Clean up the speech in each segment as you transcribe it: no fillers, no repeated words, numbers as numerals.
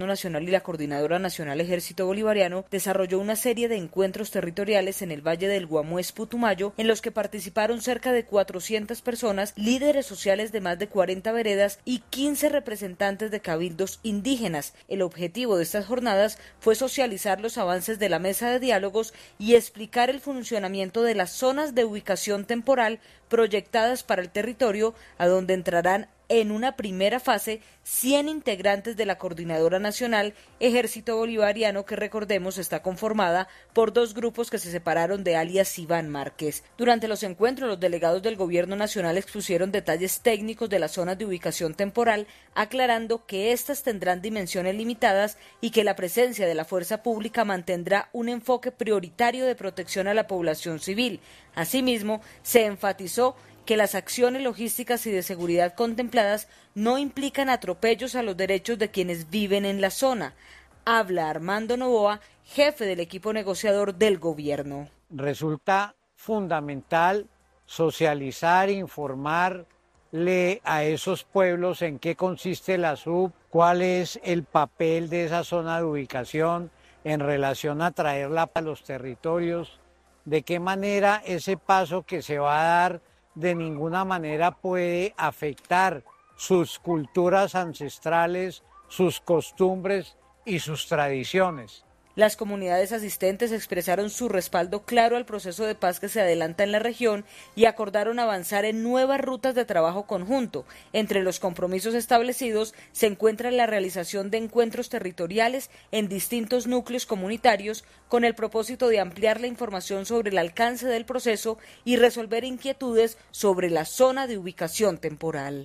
Nacional y la Coordinadora Nacional Ejército Bolivariano desarrolló una serie de encuentros territoriales en el Valle del Guamués, Putumayo, en los que participaron cerca de 400 personas, líderes sociales de más de 40 veredas y 15 representantes de cabildos indígenas. El objetivo de estas jornadas fue socializar los avances de la mesa de diálogos y explicar el funcionamiento de las zonas de ubicación temporal proyectadas para el territorio, a donde entrarán en una primera fase 100 integrantes de la Coordinadora Nacional Ejército Bolivariano, que recordemos está conformada por 2 grupos que se separaron de alias Iván Márquez. Durante los encuentros, los delegados del Gobierno Nacional expusieron detalles técnicos de las zonas de ubicación temporal, aclarando que éstas tendrán dimensiones limitadas y que la presencia de la fuerza pública mantendrá un enfoque prioritario de protección a la población civil. Asimismo, se enfatizó que las acciones logísticas y de seguridad contempladas no implican atropellos a los derechos de quienes viven en la zona. Habla Armando Novoa, jefe del equipo negociador del gobierno. Resulta fundamental socializar, informarle a esos pueblos en qué consiste la SUB, cuál es el papel de esa zona de ubicación en relación a traerla para los territorios, de qué manera ese paso que se va a dar de ninguna manera puede afectar sus culturas ancestrales, sus costumbres y sus tradiciones. Las comunidades asistentes expresaron su respaldo claro al proceso de paz que se adelanta en la región y acordaron avanzar en nuevas rutas de trabajo conjunto. Entre los compromisos establecidos se encuentra la realización de encuentros territoriales en distintos núcleos comunitarios con el propósito de ampliar la información sobre el alcance del proceso y resolver inquietudes sobre la zona de ubicación temporal.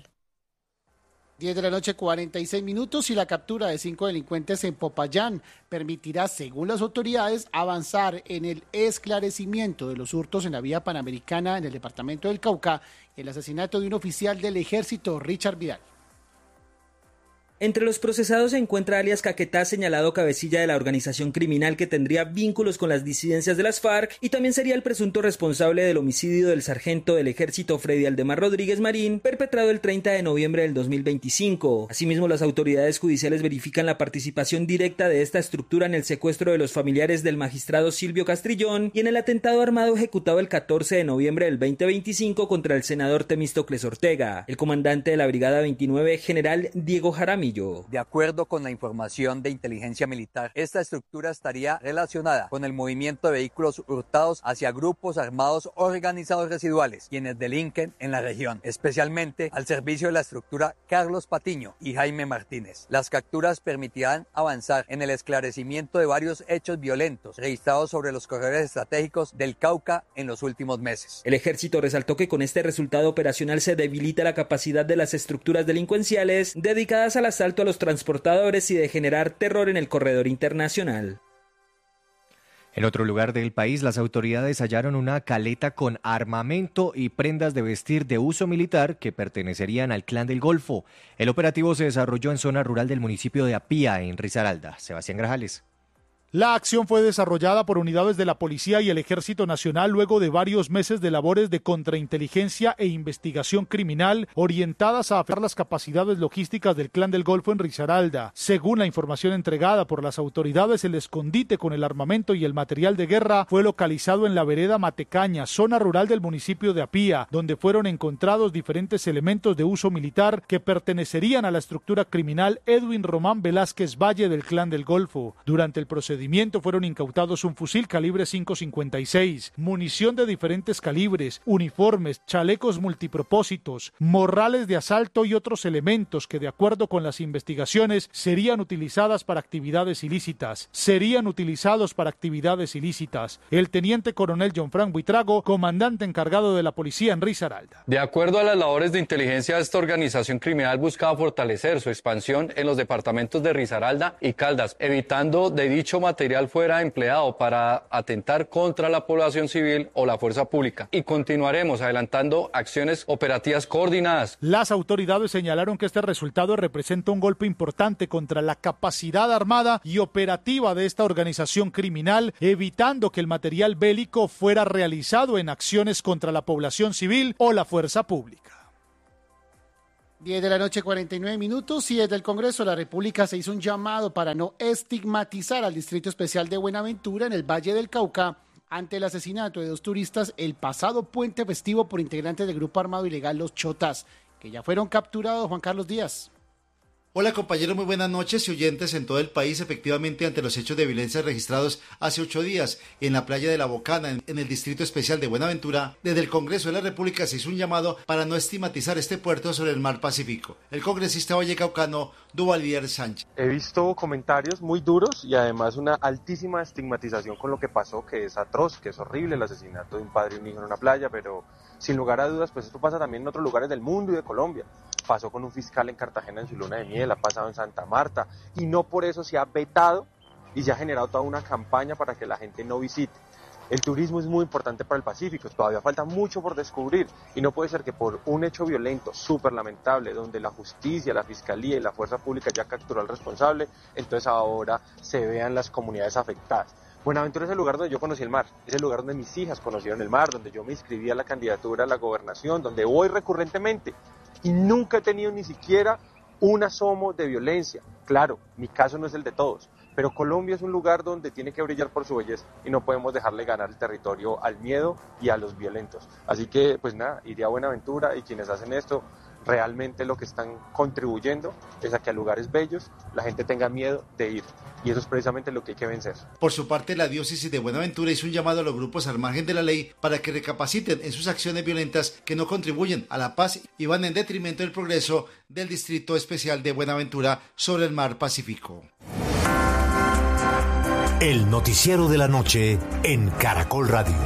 10 de la noche, 46 minutos, y la captura de 5 delincuentes en Popayán permitirá, según las autoridades, avanzar en el esclarecimiento de los hurtos en la vía panamericana en el departamento del Cauca y el asesinato de un oficial del ejército, Richard Vidal. Entre los procesados se encuentra alias Caquetá, señalado cabecilla de la organización criminal que tendría vínculos con las disidencias de las FARC y también sería el presunto responsable del homicidio del sargento del ejército Freddy Aldemar Rodríguez Marín, perpetrado el 30 de noviembre del 2025. Asimismo, las autoridades judiciales verifican la participación directa de esta estructura en el secuestro de los familiares del magistrado Silvio Castrillón y en el atentado armado ejecutado el 14 de noviembre del 2025 contra el senador Temístocles Ortega. El comandante de la Brigada 29, general Diego Jaramillo. De acuerdo con la información de inteligencia militar, esta estructura estaría relacionada con el movimiento de vehículos hurtados hacia grupos armados organizados residuales, quienes delinquen en la región, especialmente al servicio de la estructura Carlos Patiño y Jaime Martínez. Las capturas permitirán avanzar en el esclarecimiento de varios hechos violentos registrados sobre los corredores estratégicos del Cauca en los últimos meses. El ejército resaltó que con este resultado operacional se debilita la capacidad de las estructuras delincuenciales dedicadas al asalto a los transportadores y de generar terror en el corredor internacional. En otro lugar del país, las autoridades hallaron una caleta con armamento y prendas de vestir de uso militar que pertenecerían al Clan del Golfo. El operativo se desarrolló en zona rural del municipio de Apía, en Risaralda. Sebastián Grajales. La acción fue desarrollada por unidades de la Policía y el Ejército Nacional luego de varios meses de labores de contrainteligencia e investigación criminal orientadas a afianzar las capacidades logísticas del Clan del Golfo en Risaralda. Según la información entregada por las autoridades, el escondite con el armamento y el material de guerra fue localizado en la vereda Matecaña, zona rural del municipio de Apía, donde fueron encontrados diferentes elementos de uso militar que pertenecerían a la estructura criminal Edwin Román Velázquez Valle del Clan del Golfo. Durante el procedimiento fueron incautados un fusil calibre .556, munición de diferentes calibres, uniformes, chalecos multipropósitos, morrales de asalto y otros elementos que, de acuerdo con las investigaciones, serían utilizados para actividades ilícitas. El teniente coronel John Frank Buitrago, comandante encargado de la policía en Risaralda. De acuerdo a las labores de inteligencia, esta organización criminal buscaba fortalecer su expansión en los departamentos de Risaralda y Caldas, evitando de dicho material fuera empleado para atentar contra la población civil o la fuerza pública, y continuaremos adelantando acciones operativas coordinadas. Las autoridades señalaron que este resultado representa un golpe importante contra la capacidad armada y operativa de esta organización criminal, evitando que el material bélico fuera realizado en acciones contra la población civil o la fuerza pública. 10 de la noche, 49 minutos, y desde el Congreso de la República se hizo un llamado para no estigmatizar al Distrito Especial de Buenaventura en el Valle del Cauca ante el asesinato de 2 turistas el pasado puente festivo por integrantes del grupo armado ilegal Los Chotas, que ya fueron capturados. Juan Carlos Díaz. Hola compañeros, muy buenas noches y oyentes en todo el país. Efectivamente, ante los hechos de violencia registrados hace 8 días en la playa de La Bocana, en el Distrito Especial de Buenaventura, desde el Congreso de la República se hizo un llamado para no estigmatizar este puerto sobre el mar Pacífico. El congresista vallecaucano Duvalier Sánchez. He visto comentarios muy duros y además una altísima estigmatización con lo que pasó, que es atroz, que es horrible, el asesinato de un padre y un hijo en una playa, pero sin lugar a dudas, pues esto pasa también en otros lugares del mundo y de Colombia. Pasó con un fiscal en Cartagena en su luna de miel, ha pasado en Santa Marta, y no por eso se ha vetado y se ha generado toda una campaña para que la gente no visite. El turismo es muy importante para el Pacífico, todavía falta mucho por descubrir, y no puede ser que por un hecho violento súper lamentable, donde la justicia, la fiscalía y la fuerza pública ya capturó al responsable, entonces ahora se vean las comunidades afectadas. Buenaventura es el lugar donde yo conocí el mar, es el lugar donde mis hijas conocieron el mar, donde yo me inscribí a la candidatura a la gobernación, donde voy recurrentemente. Y nunca he tenido ni siquiera un asomo de violencia. Claro, mi caso no es el de todos, pero Colombia es un lugar donde tiene que brillar por su belleza y no podemos dejarle ganar el territorio al miedo y a los violentos. Así que, pues nada, iré a Buenaventura y quienes hacen esto, realmente lo que están contribuyendo es a que a lugares bellos la gente tenga miedo de ir. Y eso es precisamente lo que hay que vencer. Por su parte, la diócesis de Buenaventura hizo un llamado a los grupos al margen de la ley para que recapaciten en sus acciones violentas que no contribuyen a la paz y van en detrimento del progreso del Distrito Especial de Buenaventura sobre el mar Pacífico. El noticiero de la noche en Caracol Radio.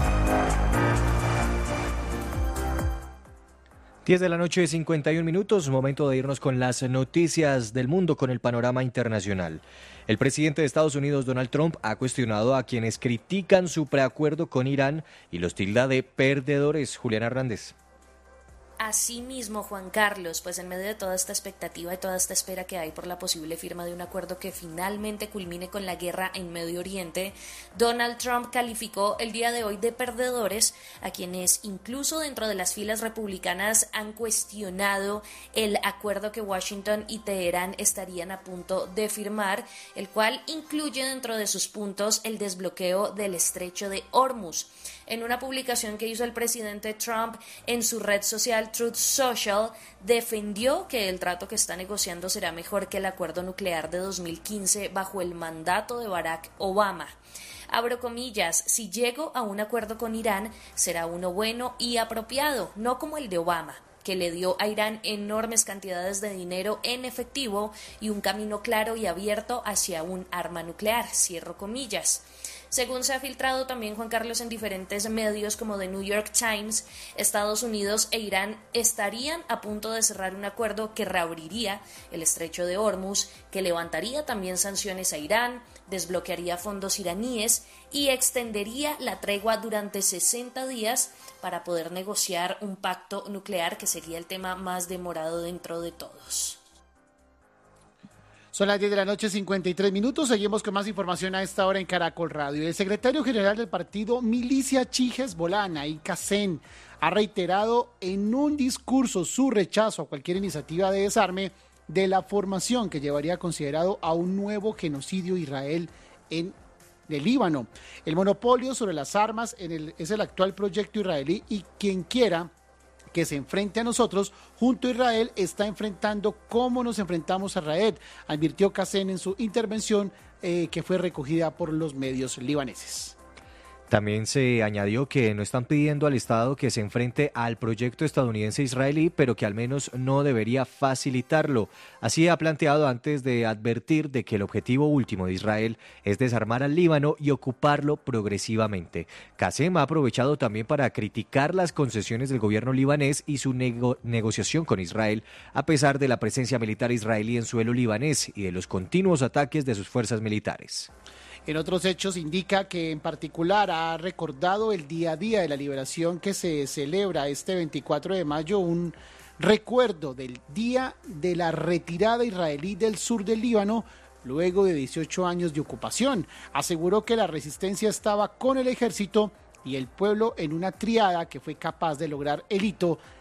10 de la noche, 51 minutos, momento de irnos con las noticias del mundo, con el panorama internacional. El presidente de Estados Unidos, Donald Trump, ha cuestionado a quienes critican su preacuerdo con Irán y los tilda de perdedores. Juliana Hernández. Asimismo, Juan Carlos, pues en medio de toda esta expectativa y toda esta espera que hay por la posible firma de un acuerdo que finalmente culmine con la guerra en Medio Oriente, Donald Trump calificó el día de hoy de perdedores a quienes incluso dentro de las filas republicanas han cuestionado el acuerdo que Washington y Teherán estarían a punto de firmar, el cual incluye dentro de sus puntos el desbloqueo del estrecho de Hormuz. En una publicación que hizo el presidente Trump en su red social Truth Social, defendió que el trato que está negociando será mejor que el acuerdo nuclear de 2015 bajo el mandato de Barack Obama. Abro comillas, si llego a un acuerdo con Irán, será uno bueno y apropiado, no como el de Obama, que le dio a Irán enormes cantidades de dinero en efectivo y un camino claro y abierto hacia un arma nuclear, cierro comillas. Según se ha filtrado también, Juan Carlos, en diferentes medios como The New York Times, Estados Unidos e Irán estarían a punto de cerrar un acuerdo que reabriría el estrecho de Hormuz, que levantaría también sanciones a Irán, desbloquearía fondos iraníes y extendería la tregua durante 60 días para poder negociar un pacto nuclear, que sería el tema más demorado dentro de todos. Son las 10 de la noche, 53 minutos. Seguimos con más información a esta hora en Caracol Radio. El secretario general del partido Milicia Chijes Bolana y Casen ha reiterado en un discurso su rechazo a cualquier iniciativa de desarme de la formación que llevaría considerado a un nuevo genocidio Israel en el Líbano. El monopolio sobre las armas es el actual proyecto israelí y quien quiera que se enfrente a nosotros, junto a Israel, está enfrentando cómo nos enfrentamos a Israel, advirtió Casen en su intervención que fue recogida por los medios libaneses. También se añadió que no están pidiendo al Estado que se enfrente al proyecto estadounidense-israelí, pero que al menos no debería facilitarlo. Así ha planteado antes de advertir de que el objetivo último de Israel es desarmar al Líbano y ocuparlo progresivamente. Qasem ha aprovechado también para criticar las concesiones del gobierno libanés y su negociación con Israel, a pesar de la presencia militar israelí en suelo libanés y de los continuos ataques de sus fuerzas militares. En otros hechos indica que en particular ha recordado el día a día de la liberación que se celebra este 24 de mayo, un recuerdo del día de la retirada israelí del sur del Líbano luego de 18 años de ocupación. Aseguró que la resistencia estaba con el ejército y el pueblo en una triada que fue capaz de lograr el hito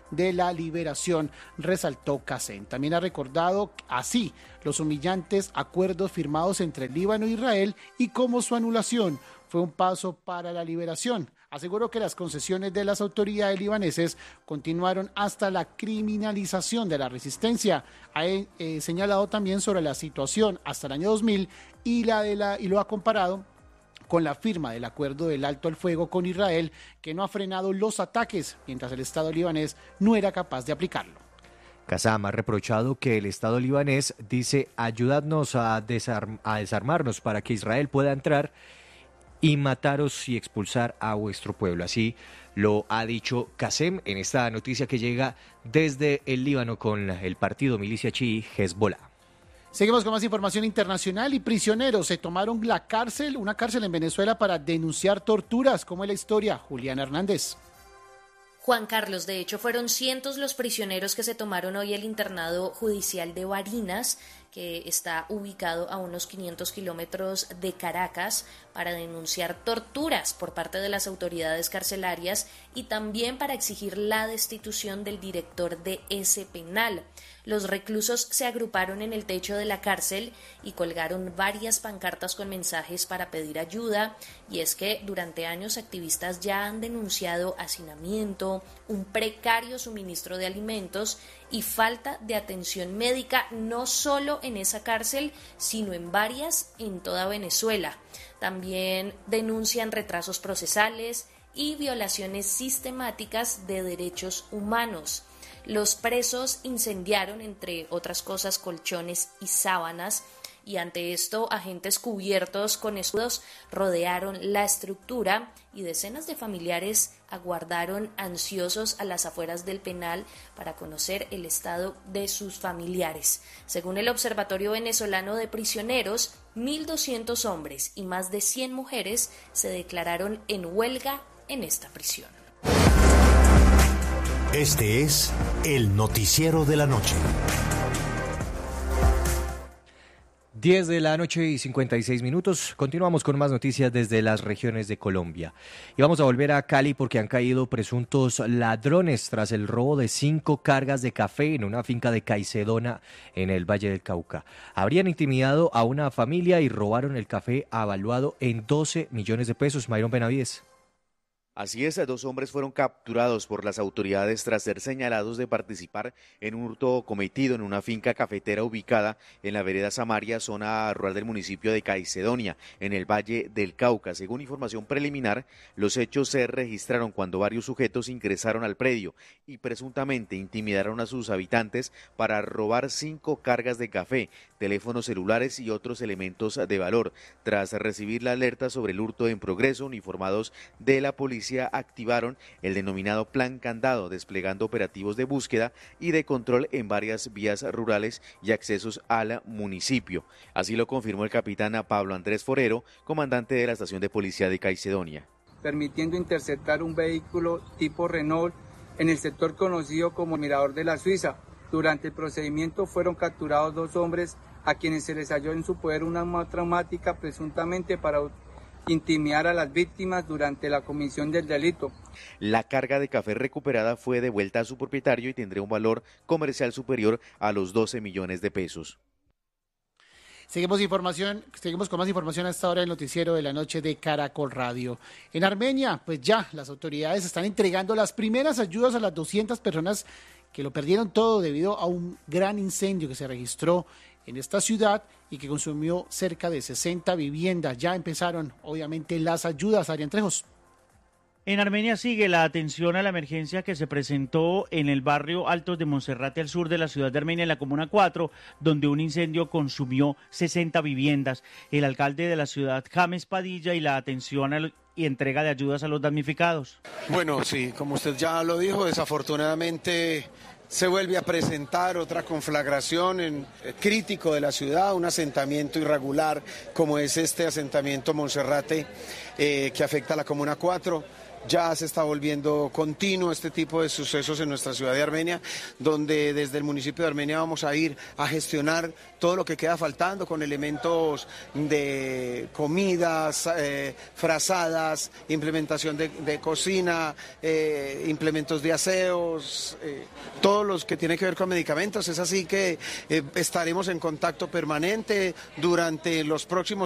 de la liberación, resaltó Qasem. También ha recordado así los humillantes acuerdos firmados entre el Líbano e Israel y cómo su anulación fue un paso para la liberación. Aseguró que las concesiones de las autoridades libaneses continuaron hasta la criminalización de la resistencia. Ha señalado también sobre la situación hasta el año 2000 y lo ha comparado con la firma del acuerdo del alto al fuego con Israel, que no ha frenado los ataques, mientras el Estado libanés no era capaz de aplicarlo. Qasem ha reprochado que el Estado libanés dice: ayudadnos a desarmarnos para que Israel pueda entrar y mataros y expulsar a vuestro pueblo. Así lo ha dicho Qasem en esta noticia que llega desde el Líbano con el partido milicia chií Hezbollah. Seguimos con más información internacional y prisioneros se tomaron una cárcel en Venezuela para denunciar torturas. ¿Cómo es la historia? Juliana Hernández. Juan Carlos, de hecho, fueron cientos los prisioneros que se tomaron hoy el internado judicial de Barinas, que está ubicado a unos 500 kilómetros de Caracas, para denunciar torturas por parte de las autoridades carcelarias y también para exigir la destitución del director de ese penal. Los reclusos se agruparon en el techo de la cárcel y colgaron varias pancartas con mensajes para pedir ayuda, y es que durante años activistas ya han denunciado hacinamiento, un precario suministro de alimentos y falta de atención médica, no solo en esa cárcel, sino en varias en toda Venezuela. También denuncian retrasos procesales y violaciones sistemáticas de derechos humanos. Los presos incendiaron, entre otras cosas, colchones y sábanas, y ante esto agentes cubiertos con escudos rodearon la estructura y decenas de familiares aguardaron ansiosos a las afueras del penal para conocer el estado de sus familiares. Según el Observatorio Venezolano de Prisioneros, 1.200 hombres y más de 100 mujeres se declararon en huelga en esta prisión. Este es el noticiero de la noche. 10 de la noche y 56 minutos. Continuamos con más noticias desde las regiones de Colombia. Y vamos a volver a Cali porque han caído presuntos ladrones tras el robo de 5 cargas de café en una finca de Caicedonia en el Valle del Cauca. Habrían intimidado a una familia y robaron el café avaluado en 12 millones de pesos. Mayron Benavides. Así es, 2 hombres fueron capturados por las autoridades tras ser señalados de participar en un hurto cometido en una finca cafetera ubicada en la vereda Samaria, zona rural del municipio de Caicedonia, en el Valle del Cauca. Según información preliminar, los hechos se registraron cuando varios sujetos ingresaron al predio y presuntamente intimidaron a sus habitantes para robar 5 cargas de café, teléfonos celulares y otros elementos de valor. Tras recibir la alerta sobre el hurto en progreso, uniformados de la policía activaron el denominado Plan Candado, desplegando operativos de búsqueda y de control en varias vías rurales y accesos al municipio. Así lo confirmó el capitán Pablo Andrés Forero, comandante de la estación de policía de Caicedonia. Permitiendo interceptar un vehículo tipo Renault en el sector conocido como Mirador de la Suiza. Durante el procedimiento fueron capturados 2 hombres a quienes se les halló en su poder una arma traumática, presuntamente para intimidar a las víctimas durante la comisión del delito. La carga de café recuperada fue devuelta a su propietario y tendría un valor comercial superior a los 12 millones de pesos. Seguimos con más información a esta hora del noticiero de la noche de Caracol Radio. En Armenia, pues ya las autoridades están entregando las primeras ayudas a las 200 personas que lo perdieron todo debido a un gran incendio que se registró en esta ciudad y que consumió cerca de 60 viviendas. Ya empezaron, obviamente, las ayudas. Adrián Trejos. En Armenia sigue la atención a la emergencia que se presentó en el barrio Altos de Monserrate, al sur de la ciudad de Armenia, en la Comuna 4, donde un incendio consumió 60 viviendas. El alcalde de la ciudad, James Padilla, y la atención y entrega de ayudas a los damnificados. Bueno, sí, como usted ya lo dijo, desafortunadamente se vuelve a presentar otra conflagración crítico de la ciudad, un asentamiento irregular como es este asentamiento Monserrate que afecta a la Comuna 4. Ya se está volviendo continuo este tipo de sucesos en nuestra ciudad de Armenia, donde desde el municipio de Armenia vamos a ir a gestionar todo lo que queda faltando con elementos de comidas, frazadas, implementación de cocina, implementos de aseos, todos los que tienen que ver con medicamentos. Es así que estaremos en contacto permanente durante los próximos